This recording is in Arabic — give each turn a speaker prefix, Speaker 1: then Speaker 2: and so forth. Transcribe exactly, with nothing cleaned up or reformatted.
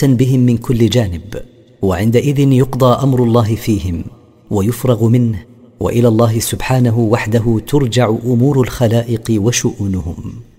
Speaker 1: بهم من كل جانب، وعندئذ يقضى أمر الله فيهم ويفرغ منه، وإلى الله سبحانه وحده ترجع أمور الخلائق وشؤونهم.